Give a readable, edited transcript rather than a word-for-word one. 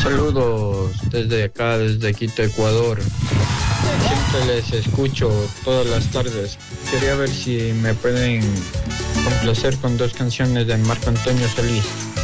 Saludos desde acá, desde Quito, Ecuador. Siempre les escucho todas las tardes. Quería ver si me pueden complacer con 2 canciones de Marco Antonio Solís.